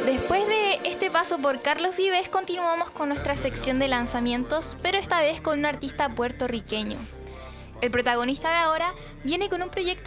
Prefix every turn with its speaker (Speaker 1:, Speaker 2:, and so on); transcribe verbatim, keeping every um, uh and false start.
Speaker 1: Después de este paso por Carlos Vives, continuamos con nuestra sección de lanzamientos, pero esta vez con un artista puertorriqueño. El protagonista de ahora viene con un proyecto